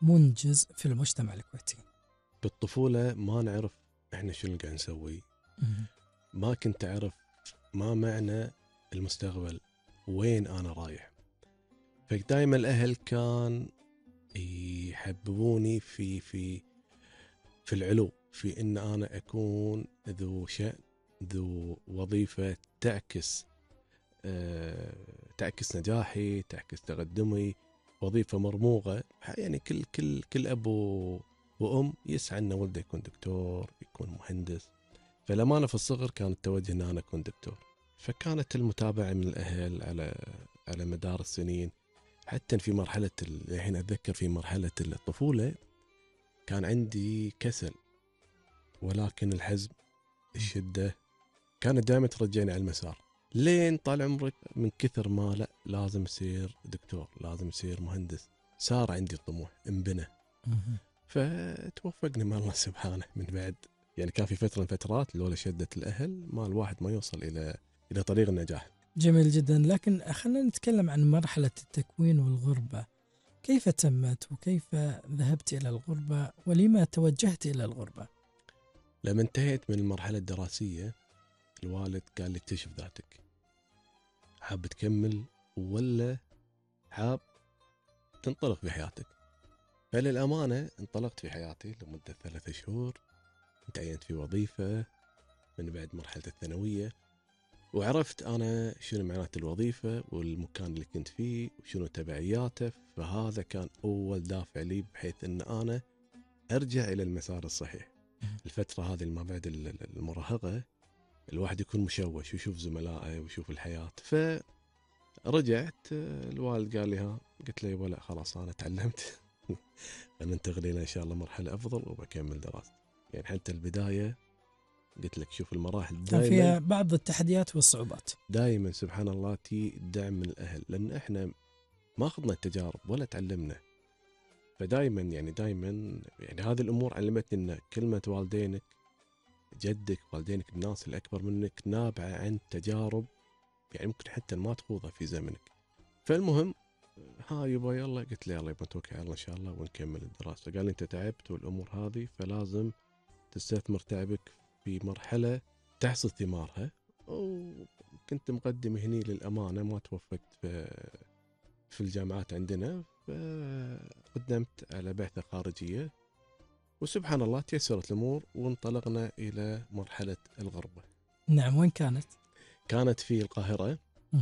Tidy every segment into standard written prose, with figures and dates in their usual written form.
منجز في المجتمع الكويتي؟ بالطفولة ما نعرف إحنا شنو قاعد نسوي، ما كنت أعرف ما معنى المستقبل، وين أنا رايح. فدائما الأهل كان يحببوني في العلو، في إن أنا أكون ذو شأن، ذو وظيفة تعكس نجاحي، تعكس تقدمي، وظيفة مرموقة. يعني كل أب وأم يسعى أن ولده يكون دكتور، يكون مهندس. فلما في الصغر كان التوجه أن أنا أكون دكتور. فكانت المتابعة من الأهل على مدار السنين، حتى في مرحلة الحين أتذكر في مرحلة الطفولة كان عندي كسل، ولكن الحزم، الشدة كانت دائما ترجعني على المسار. لين طال عمرك من كثر ما لا لازم يصير دكتور، لازم يصير مهندس، صار عندي الطموح انبنى. فتوفقني مع الله سبحانه من بعد. يعني كان في فترة من فترات لولا شدة الأهل ما الواحد ما يوصل إلى طريق النجاح. جميل جدا. لكن خلينا نتكلم عن مرحلة التكوين والغربة. كيف تمت وكيف ذهبت إلى الغربة ولما توجهت إلى الغربة؟ لما انتهيت من المرحلة الدراسية الوالد قال لي اكتشف ذاتك، حاب تكمل ولا حاب تنطلق في حياتك. فللأمانة انطلقت في حياتي لمدة 3 شهور، تعينت في وظيفة من بعد مرحلة الثانوية، وعرفت أنا شنو معنات الوظيفة والمكان اللي كنت فيه وشنو تبعياته. فهذا كان أول دافع لي بحيث أن أنا أرجع إلى المسار الصحيح. الفترة هذه ما بعد المراهقة الواحد يكون مشوش ويشوف زملائه ويشوف الحياة. فرجعت الوالد قال لي ها، قلت له ولا خلاص أنا تعلمت ننتقل إلى إن شاء الله مرحلة أفضل وبكمل دراستي. يعني حتى البداية قلت لك شوف المراحل كان فيها بعض التحديات والصعوبات. دائما سبحان الله تي دعم من الأهل، لأن إحنا ما أخذنا التجارب ولا تعلمنا. فدائما يعني هذه الأمور علمتني أن كلمة والدينك، جدك، والدينك، الناس اللي أكبر منك نابعة عن تجارب يعني ممكن حتى ما تخوضها في زمنك. فالمهم ها يبا يلا، قلت له يلا يبا نتوكل على الله إن شاء الله ونكمل الدراسة. قال لي أنت تعبت والأمور هذه فلازم تستثمر تعبك في مرحلة تحصد ثمارها. وكنت مقدم هني للأمانة ما توفقت في الجامعات عندنا، فقدمت على بعثة خارجية وسبحان الله تيسرت الأمور وانطلقنا إلى مرحلة الغربة. نعم، وين كانت؟ كانت في القاهرة.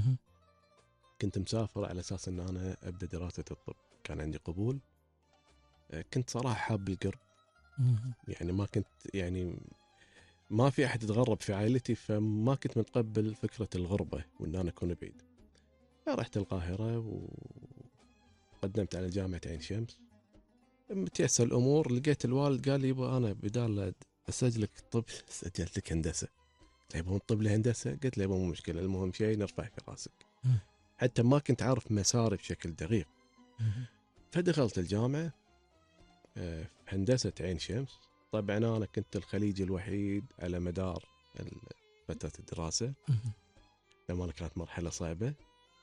كنت مسافر على أساس أن أنا أبدأ دراسة الطب، كان عندي قبول. كنت صراحة حاب القرب، يعني ما كنت يعني ما في أحد يتغرب في عائلتي، فما كنت متقبل فكرة الغربة وأن أنا أكون بعيد. فرحت القاهرة وقدمت على جامعة عين شمس. متيسر الأمور، لقيت الوالد قال لي يبا أنا بدال أسجلك طب سجلت لك هندسة. يبا من طب لهندسة؟ قلت له يبا مو مشكلة، المهم شيء نرفع في راسك. حتى ما كنت عارف مساري بشكل دقيق. فدخلت الجامعة في هندسة عين شمس. طبعا أنا كنت الخليجي الوحيد على مدار فترة الدراسة، لما كانت مرحلة صعبة.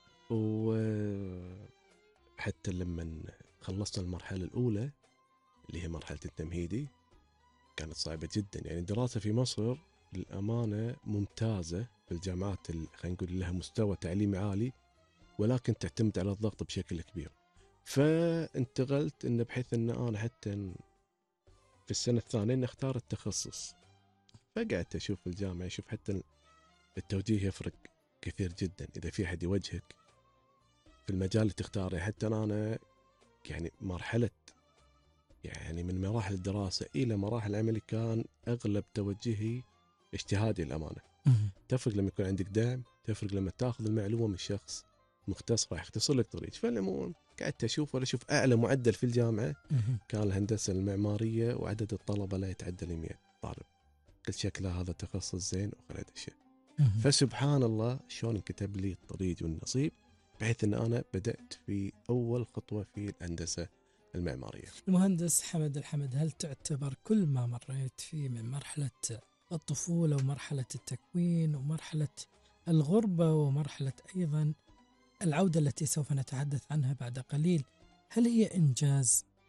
وحتى لما خلصنا المرحلة الأولى اللي هي مرحلة التمهيدي كانت صعبة جدا. يعني الدراسة في مصر للأمانة ممتازة في الجامعات خلينا نقول لها مستوى تعليمي عالي، ولكن تعتمد على الضغط بشكل كبير. فانتقلت إن بحيث أن أنا حتى في السنة الثانية نختار التخصص. فقعدت أشوف الجامعة، أشوف حتى التوجيه يفرق كثير جدا إذا في أحد يوجهك في المجال اللي تختاره. حتى أنا يعني مرحلة يعني من مراحل الدراسة إلى مراحل العمل كان أغلب توجهي اجتهادي الأمانة. تفرق لما يكون عندك دعم، تفرق لما تأخذ المعلومة من شخص مختص راح يختصر لك طريق. فالعموم قعدت أشوف أعلى معدل في الجامعة كان الهندسة المعمارية، وعدد الطلبة لا يتعدى 100 طالب. قلت شكله هذا تخصص زين وخليت الشيء. فسبحان الله شلون انكتب لي الطريق والنصيب بحيث أن أنا بدأت في أول خطوة في الهندسة المعمارية. المهندس حمد الحمد، هل تعتبر كل ما مريت فيه من مرحلة الطفولة ومرحلة التكوين ومرحلة الغربة ومرحلة أيضا العودة التي سوف نتحدث عنها بعد قليل، هل هي إنجاز